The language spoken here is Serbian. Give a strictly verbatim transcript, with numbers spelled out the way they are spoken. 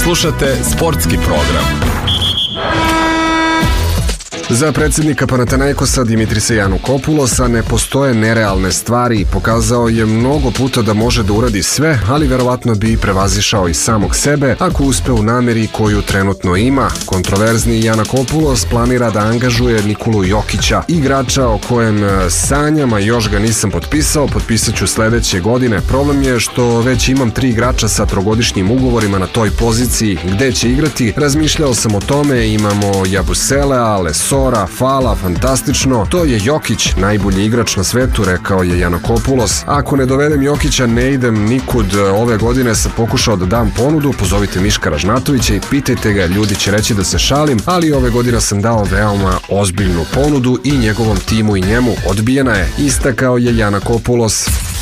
Slušate sportski program. Za predsjednika Panathinaikosa Dimitrisa Janukopulosa ne postoje nerealne stvari. Pokazao je mnogo puta da može da uradi sve, ali verovatno bi prevazišao i samog sebe ako uspe u nameri koju trenutno ima. Kontroverzni Janakopulos planira da angažuje Nikolu Jokića, igrača o kojem sanjam, a još ga nisam potpisao, potpisat ću sledeće godine. Problem je što već imam tri igrača sa trogodišnjim ugovorima na toj poziciji. Gde će igrati? Razmišljao sam o tome, imamo Jabuselea, Leso, Fala, fantastično. To je Jokić, najbolji igrač na svetu, rekao je Janakopulos. Ako ne dovedem Jokića, ne idem nikud. Ove godine sam pokušao da dam ponudu, pozovite Miška Ražnatovića i pitajte ga, ljudi će reći da se šalim, ali ove godine sam dao veoma ozbiljnu ponudu i njegovom timu i njemu odbijena je, istakao je Janakopulos.